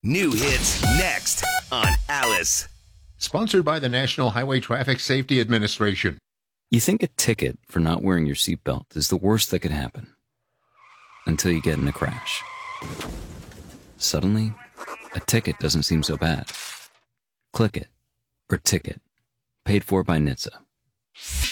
New hits next on Alice. Sponsored by the National Highway Traffic Safety Administration. You think a ticket for not wearing your seatbelt is the worst that could happen. Until you get in a crash. Suddenly, a ticket doesn't seem so bad. Click it, or ticket. Paid for by NHTSA.